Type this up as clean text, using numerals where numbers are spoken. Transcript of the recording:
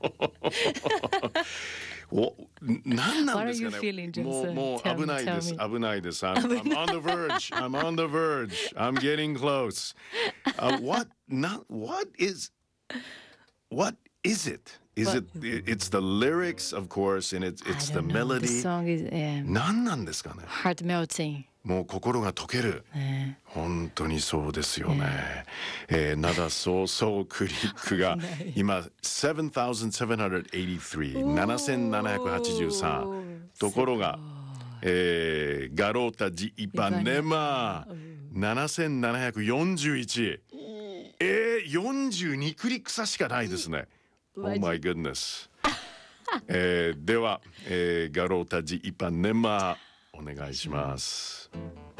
お、何なんですか What are you ね。 feeling, Junsun? もう Tell me, 危ないです。 tell me. 危ないです。I'm on the verge. I'm on the verge. I'm getting close. What is it? Is it? It's the lyrics, of course, and it's I the don't know. The melody. song is 何なんですかね。 heart melting. もう心が溶ける。 ね本当にそうですよね。灘そうそうクリックが今7783ところが、ガロータジイパネマ7741。42クリック差しかないですね。Oh my goodness。では、ガロータジイパネマお願いします。